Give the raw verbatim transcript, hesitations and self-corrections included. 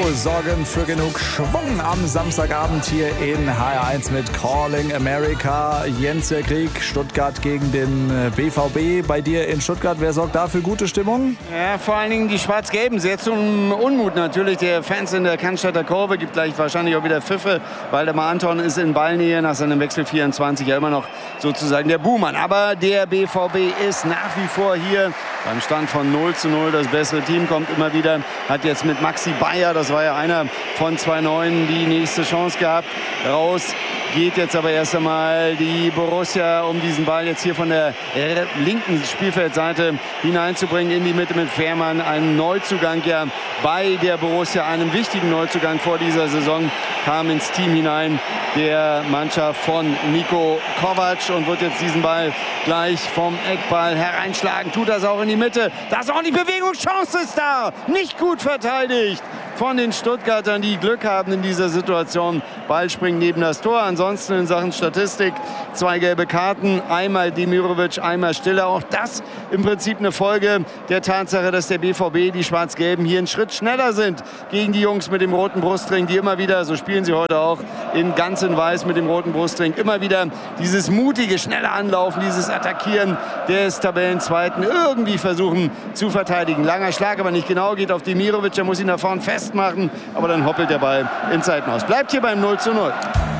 sorgen für genug Schwung am Samstagabend hier in H R eins mit Calling America. Jens der Krieg, Stuttgart gegen den B V B. Bei dir in Stuttgart, wer sorgt da für gute Stimmung? Ja, vor allen Dingen die Schwarz-Gelben. Sehr zum Unmut natürlich der Fans in der Cannstatter Kurve. Gibt gleich wahrscheinlich auch wieder Pfiffe. Waldemar Anton ist in Ballnähe nach seinem Wechsel vierundzwanzig ja immer noch sozusagen der Buhmann. Aber der B V B ist nach wie vor hier beim Stand von null zu null. Das bessere Team kommt immer wieder. Hat jetzt mit Maxi Bayer, das war ja einer von zwei Neuen, die nächste Chance gehabt. Raus geht jetzt aber erst einmal die Borussia, um diesen Ball jetzt hier von der linken Spielfeldseite hineinzubringen in die Mitte mit Fährmann. Ein Neuzugang ja bei der Borussia, einem wichtigen Neuzugang vor dieser Saison, kam ins Team hinein, der Mannschaft von Niko Kovac, und wird jetzt diesen Ball gleich vom Eckball hereinschlagen. Tut das auch in die Mitte. Da ist auch die Bewegungschance ist da. Nicht gut verteidigt von den Stuttgartern, die Glück haben in dieser Situation. Ball springt neben das Tor. Ansonsten in Sachen Statistik zwei gelbe Karten. Einmal Demirovic, einmal Stiller. Auch das im Prinzip eine Folge der Tatsache, dass der B V B, die Schwarz-Gelben, hier einen Schritt schneller sind gegen die Jungs mit dem roten Brustring, die immer wieder, so spielen sie heute auch, in ganz in weiß mit dem roten Brustring, immer wieder dieses mutige, schnelle Anlaufen, dieses Attackieren des Tabellenzweiten irgendwie versuchen zu verteidigen. Langer Schlag, aber nicht genau, geht auf Demirovic, der muss ihn da vorne festmachen, aber dann hoppelt der Ball ins Seitenhaus. Bleibt hier beim null zu null.